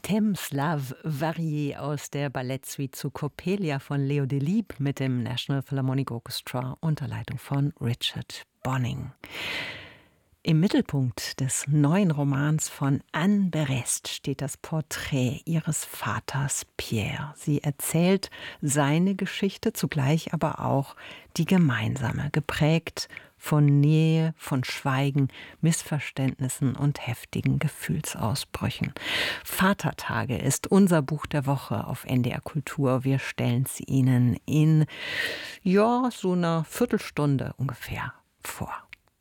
Stanislav Varié aus der Ballettsuite zu Coppelia von Leo Delibes mit dem National Philharmonic Orchestra unter Leitung von Richard Bonning. Im Mittelpunkt des neuen Romans von Anne Berest steht das Porträt ihres Vaters Pierre. Sie erzählt seine Geschichte, zugleich aber auch die gemeinsame, geprägt von Nähe, von Schweigen, Missverständnissen und heftigen Gefühlsausbrüchen. Vatertage ist unser Buch der Woche auf NDR Kultur. Wir stellen es Ihnen in so einer Viertelstunde ungefähr vor.